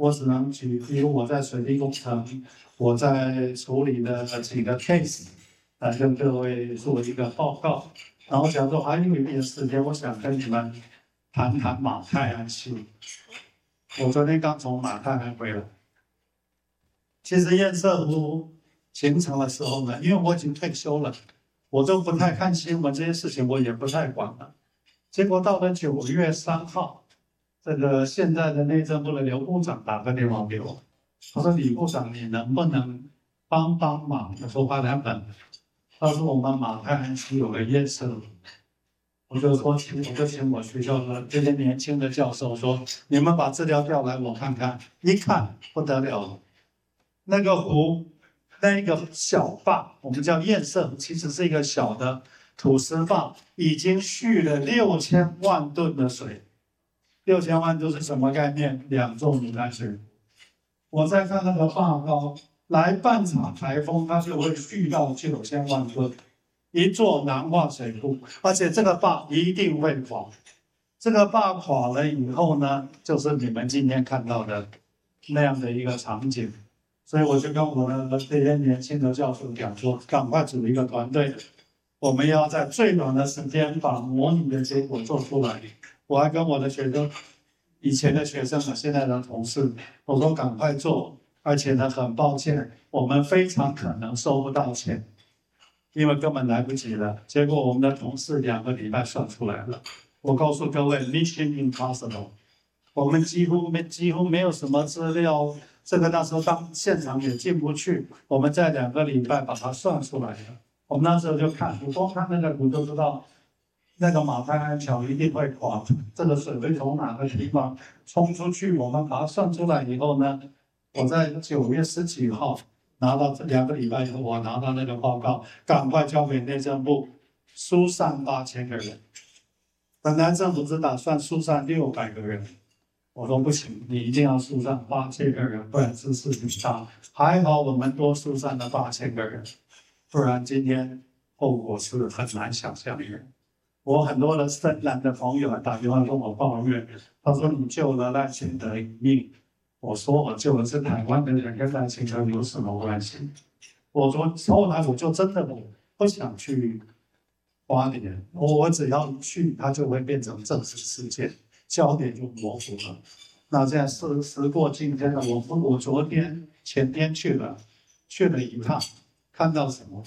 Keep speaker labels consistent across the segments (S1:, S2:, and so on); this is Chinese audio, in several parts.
S1: 我只能举，比如我在水利工程，我在处理的几个 case， 来跟各位做一个报告。然后假如说还有一点时间，我想跟你们谈谈马太安溪。我昨天刚从马太安回来。其实堰塞湖形成的时候呢，因为我已经退休了，我都不太看新闻，这些事情我也不太管了。结果到了9月3号，这个现在的内政部的刘部长打个电话给我，他说：“李部长，你能不能帮忙？”我说：“发2本。”他说：“我们马太安溪有个堰塞湖。”我就请我学校的这些年轻的教授说：“你们把资料调来我看看。”一看不得了了，那个湖，那个小坝，我们叫堰塞湖，其实是一个小的土石坝，已经蓄了6000万吨的水。6000万吨是什么概念？2座牡丹水。我再看那个坝高，来半场台风，它就会蓄到9000万吨，一座南化水库，而且这个坝一定会垮。这个坝垮了以后呢，就是你们今天看到的那样的一个场景。所以我就跟我的这些年轻的教授讲说，赶快组一个团队，我们要在最短的时间把模拟的结果做出来。我还跟我的学生，以前的学生和现在的同事，我说赶快做，而且呢，很抱歉，我们非常可能收不到钱，因为根本来不及了。结果我们的同事2个礼拜算出来了。我告诉各位 ，Mission Impossible， 我们几乎没有什么资料。这个那时候当现场也进不去，我们在2个礼拜把它算出来了。我们那时候就看，你光看那个图就知道，那个马太安桥一定会垮，这个水会从哪个地方冲出去。我们把它算出来以后呢，我在9月10几号拿到2个礼拜以后，我拿到那个报告，赶快交给内政部，疏散8000个人。本来政府只打算疏散600个人。我说不行，你一定要疏散8000个人，不然是事情大。还好我们多疏散了8000个人，不然今天后果是很难想象的。我很多的深蓝的朋友还打电话跟我抱怨，他说你救了赖清德一命。我说我救的是台湾的人，跟赖清德有什么关系？我说后来我就真的不想去花莲，我只要一去，它就会变成政治事件。焦点就模糊了。那现在时过境迁了，我昨天前天去了一趟，看到什么？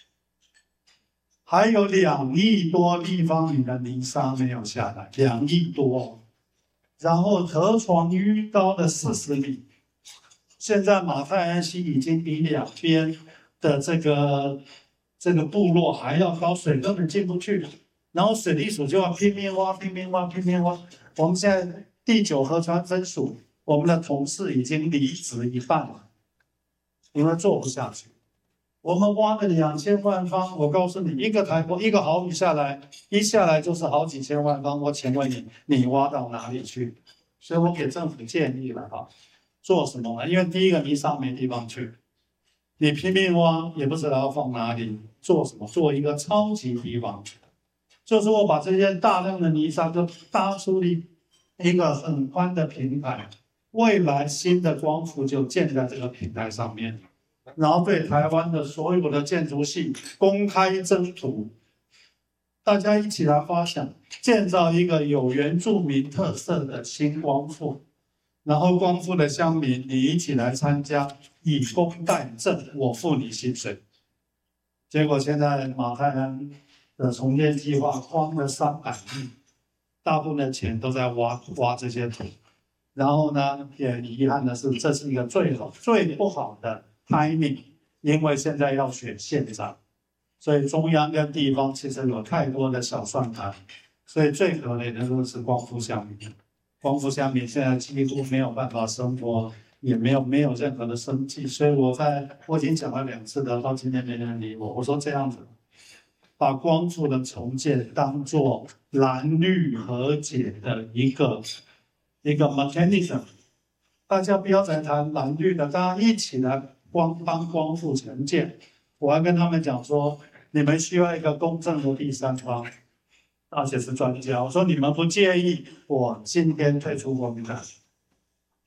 S1: 还有2亿多立方米的泥沙没有下来，2亿多。然后河床淤高了40米。现在马太安溪已经比2边的这个部落还要高，水根本进不去。然后水利署就要拼命挖。我们现在第9河川分署，我们的同事已经离职一半了，因为做不下去。我们挖了2000万方，我告诉你，一个台风一个豪雨下来，一下来就是好几千万方。我请问你挖到哪里去？所以我给政府建议了哈，做什么呢？因为第一个泥沙没地方去，你拼命挖也不知道要放哪里，做什么？做一个超级堤防。就是我把这些大量的泥沙就搭出一个很宽的平台，未来新的光伏就建在这个平台上面，然后对台湾的所有的建筑系公开征图，大家一起来发想，建造一个有原住民特色的新光复，然后光复的乡民你一起来参加，以工代赈，我付你薪水。结果现在马太安的重建计划花了300亿，大部分的钱都在挖这些土。然后呢，也遗憾的是，这是一个最不好的 timing， 因为现在要选县长，所以中央跟地方其实有太多的小算盘，所以最可怜的就是光复乡民。光复乡民现在几乎没有办法生活，也没有任何的生计。所以我已经讲了2次的，到今天没人理我。我说这样子，把光复的重建当作蓝绿和解的一个 mechanism， 大家不要再谈蓝绿的，大家一起来帮光复重建。我还跟他们讲说，你们需要一个公正的第三方，而且是专家。我说你们不介意我今天退出国民党，